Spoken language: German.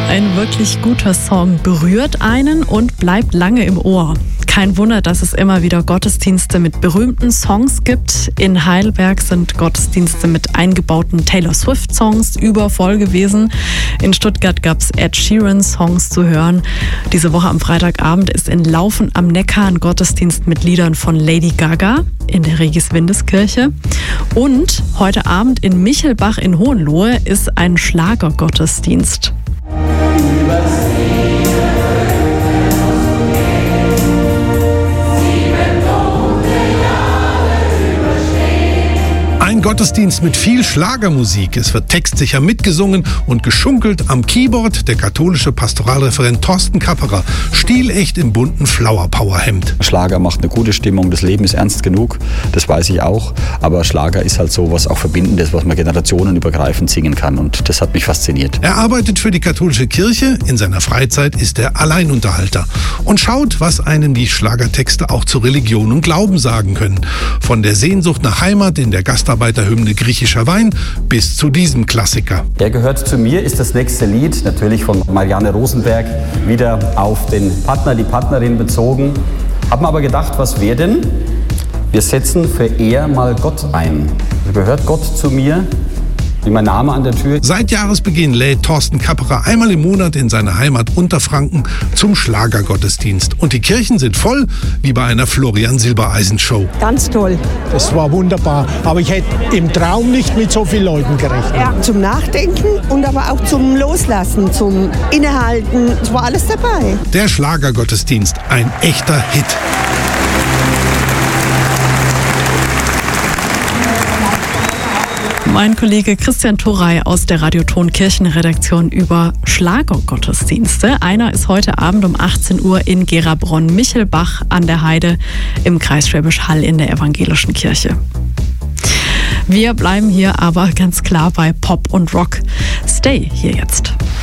Ein wirklich guter Song berührt einen und bleibt lange im Ohr. Kein Wunder, dass es immer wieder Gottesdienste mit berühmten Songs gibt. In Heidelberg sind Gottesdienste mit eingebauten Taylor Swift-Songs übervoll gewesen. In Stuttgart gab es Ed Sheeran-Songs zu hören. Diese Woche am Freitagabend ist in Laufen am Neckar ein Gottesdienst mit Liedern von Lady Gaga in der Regis-Windes-Kirche. Und heute Abend in Michelbach in Hohenlohe ist ein Schlagergottesdienst. Ein Gottesdienst mit viel Schlagermusik. Es wird textsicher mitgesungen und geschunkelt am Keyboard der katholische Pastoralreferent Thorsten Kapperer, stilecht im bunten Flower-Power-Hemd. Schlager macht eine gute Stimmung, das Leben ist ernst genug, das weiß ich auch. Aber Schlager ist halt so was auch Verbindendes, was man generationenübergreifend singen kann, und das hat mich fasziniert. Er arbeitet für die katholische Kirche, in seiner Freizeit ist er Alleinunterhalter und schaut, was einem die Schlagertexte auch zu Religion und Glauben sagen können. Von der Sehnsucht nach Heimat in der Gastarbeiterhymne Griechischer Wein bis zu diesem Klassiker. Er gehört zu mir ist das nächste Lied, natürlich von Marianne Rosenberg, wieder auf den Partner, die Partnerin bezogen. Haben aber gedacht, was wäre denn? Wir setzen für eher mal Gott ein. Gehört Gott zu mir? Wie mein Name an der Tür. Seit Jahresbeginn lädt Thorsten Kapperer einmal im Monat in seiner Heimat Unterfranken zum Schlagergottesdienst. Und die Kirchen sind voll, wie bei einer Florian-Silbereisen-Show. Ganz toll. Das war wunderbar. Aber ich hätte im Traum nicht mit so vielen Leuten gerechnet. Ja, zum Nachdenken und aber auch zum Loslassen, zum Innehalten. Es war alles dabei. Der Schlagergottesdienst, ein echter Hit. Mein Kollege Christian Thorey aus der Radioton Kirchenredaktion über Schlagergottesdienste. Einer ist heute Abend um 18 Uhr in Gerabronn-Michelbach an der Heide im Kreis Schwäbisch Hall in der evangelischen Kirche. Wir bleiben hier aber ganz klar bei Pop und Rock. Stay hier jetzt.